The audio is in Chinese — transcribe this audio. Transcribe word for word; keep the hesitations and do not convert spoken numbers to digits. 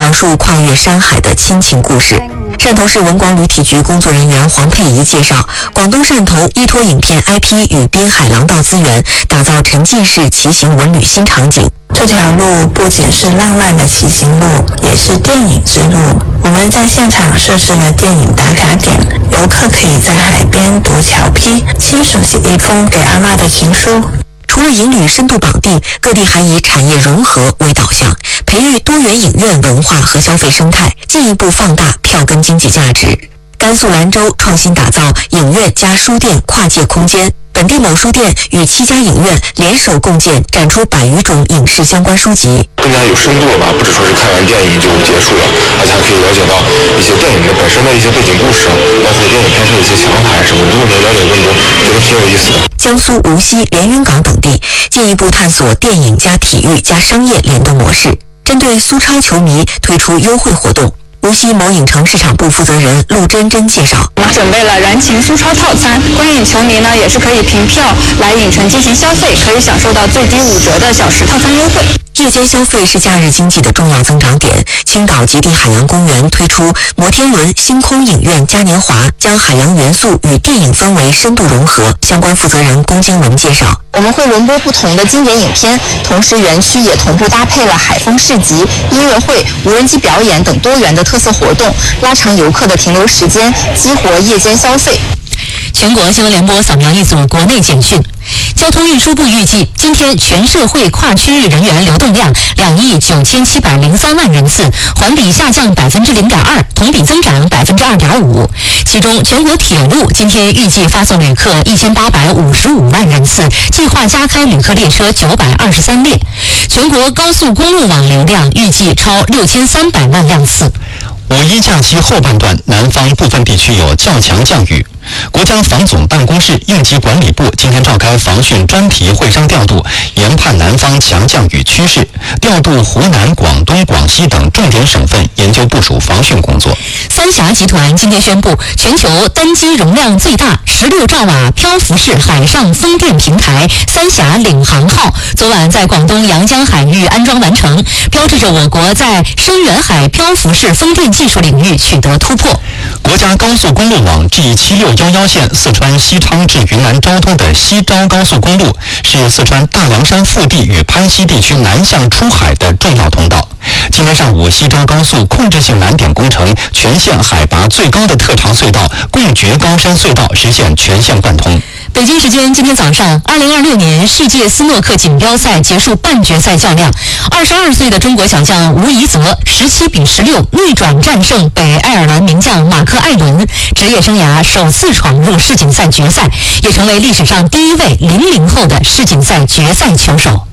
讲述跨越山海的亲情故事。汕头市文广旅体局工作人员黄佩仪介绍，广东汕头依托影片 I P 与滨海廊道资源，打造沉浸式骑行文旅新场景。 这条路不仅是浪漫的骑行路，也是电影之路。我们在现场设置了电影打卡点，游客可以在海边读桥批，亲手写一封给阿嬷的情书。 除了引旅深度绑定，各地还以产业融合为导向，培育多元影院文化和消费生态，进一步放大票根经济价值。甘肃兰州创新打造影院加书店跨界空间，本地某书店与七家影院联手共建，展出百余种影视相关书籍， 更加有深度了吧？不只说是看完电影就结束了，而且还可以了解到一些电影的本身的一些背景故事，包括电影拍摄的一些想法什么，都能了解更多，觉得挺有意思的。 江苏无锡、连云港等地进一步探索电影加体育加商业联动模式，针对苏超球迷推出优惠活动。无锡某影城市场部负责人陆真真介绍， 我们准备了燃情苏超套餐，观影球迷呢也是可以凭票来影城进行消费，可以享受到最低五折的小时套餐优惠。 夜间消费是假日经济的重要增长点。青岛极地海洋公园推出摩天轮星空影院嘉年华，将海洋元素与电影氛围深度融合。相关负责人龚金文介绍， 我们会轮播不同的经典影片，同时园区也同步搭配了海风市集、音乐会、无人机表演等多元的特色活动，拉长游客的停留时间，激活夜间消费。 全国新闻联播扫描一组国内简讯。交通运输部预计，今天全社会跨区域人员流动量两亿九千七百零三万人次，环比下降百分之零点二，同比增长百分之二点五。其中，全国铁路今天预计发送旅客一千八百五十五万人次，计划加开旅客列车九百二十三列。全国高速公路网流量预计超六千三百万辆次。 五一假期后半段，南方部分地区有较强降雨。国家防总办公室应急管理部今天召开防汛专题会商调度，研判南方强降雨趋势，调度湖南、广东、广西等重点省份研究部署防汛工作。 三峡集团今天宣布，全球单机容量最大十六兆瓦漂浮式海上风电平台三峡领航号昨晚在广东阳江海域安装完成，标志着我国在深远海漂浮式风电技术领域取得突破。 国家高速公路网 G 七六一一线四川西昌至云南昭通的西昭高速公路，是四川大凉山腹地与潘西地区南向出海的重要通道。今天上午，西昭高速控制性拦点工程全线海拔最高的特长隧道贡觉高山隧道实现全线贯通。 北京时间今天早上，二零二六年世界斯诺克锦标赛结束半决赛较量，二十二岁的中国小将吴怡泽十七比十六逆转战胜北爱尔兰名将马克·艾伦，职业生涯首次闯入世锦赛决赛，也成为历史上第一位零零后的世锦赛决赛球手。